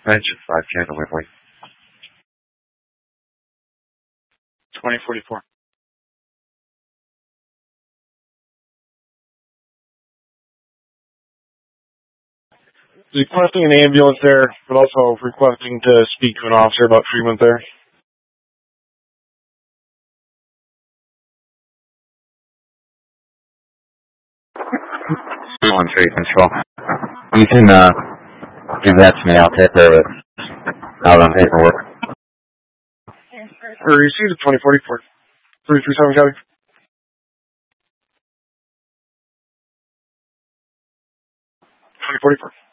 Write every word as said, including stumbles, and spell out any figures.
Mention five ten delivery. twenty forty-four. Requesting an ambulance there, but also requesting to speak to an officer about treatment there. On treatment, control. You can uh, give that to me. I'll take care of it. Out on paperwork. We received at twenty forty-four. three three seven, copy. twenty forty-four.